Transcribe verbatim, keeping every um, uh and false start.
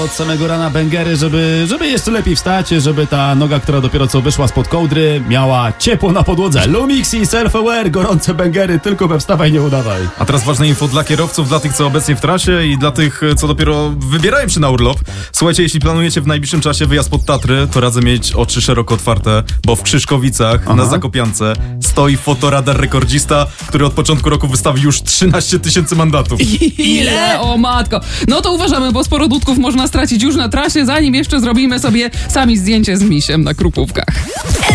Od samego rana bęgery, żeby, żeby jeszcze lepiej wstać, żeby ta noga, która dopiero co wyszła spod kołdry, miała ciepło na podłodze. Lumix i Self-Aware, gorące bęgery, tylko we wstawaj, nie udawaj. A teraz ważne info dla kierowców, dla tych, co obecnie w trasie i dla tych, co dopiero wybierają się na urlop. Słuchajcie, jeśli planujecie w najbliższym czasie wyjazd pod Tatry, to radzę mieć oczy szeroko otwarte, bo w Krzyszkowicach, Aha. na Zakopiance, stoi fotoradar rekordzista, który od początku roku wystawił już trzynaście tysięcy mandatów. Ile? O matko. No to uważamy, bo sporo dudków można stracić już na trasie, zanim jeszcze zrobimy sobie sami zdjęcie z misiem na Krupówkach.